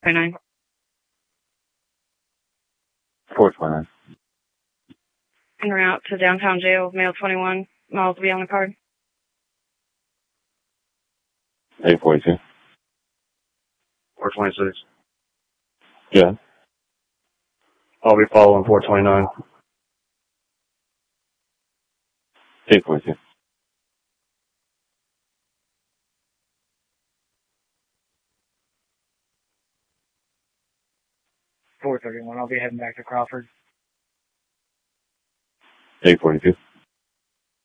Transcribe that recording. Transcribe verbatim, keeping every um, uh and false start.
twenty-nine. four twenty-nine. En route to downtown jail, male twenty-one. Miles will be on the card. eight forty-two. four twenty-six. Yeah. I'll be following four twenty-nine. eight forty-two. four thirty-one. I'll be heading back to Crawford. eight forty-two.